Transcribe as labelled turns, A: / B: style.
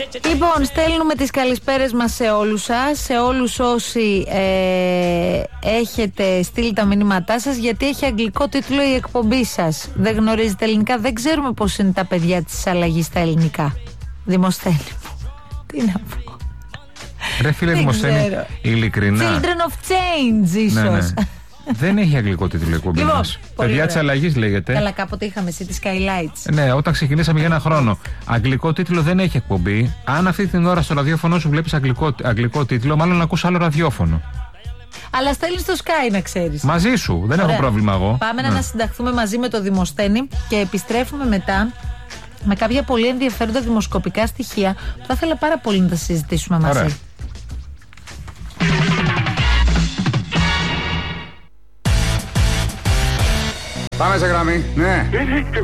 A: Λοιπόν, στέλνουμε τις καλησπέρες μας σε όλους σας, σε όλους όσοι έχετε στείλει τα μηνύματά σας, γιατί έχει αγγλικό τίτλο η εκπομπή σας. Δεν γνωρίζετε ελληνικά, δεν ξέρουμε πώς είναι τα παιδιά της αλλαγής στα ελληνικά. Δημοσθένη μου, τι να πω.
B: Ρε φίλε Δημοσθένη, ειλικρινά.
A: Children of Change ίσως.
B: Ναι. Δεν έχει αγγλικό τίτλο η εκπομπή μας. Παιδιά της αλλαγής λέγεται.
A: Καλά, κάποτε είχαμε City Skylights.
B: Ναι, όταν ξεκινήσαμε για ένα χρόνο. Αγγλικό τίτλο δεν έχει εκπομπή. Αν αυτή την ώρα στο ραδιόφωνο σου βλέπεις αγγλικό τίτλο, μάλλον ακούς άλλο ραδιόφωνο.
A: Αλλά στέλνεις στο Sky, να ξέρεις.
B: Μαζί σου, δεν έχω πρόβλημα εγώ.
A: Πάμε να συνταχθούμε μαζί με το Δημοσθένη και επιστρέφουμε μετά με κάποια πολύ ενδιαφέροντα δημοσκοπικά στοιχεία που θα ήθελα πάρα πολύ να τα συζητήσουμε μαζί.
B: Ωραία.
C: Πάμε σε γραμμή, ναι.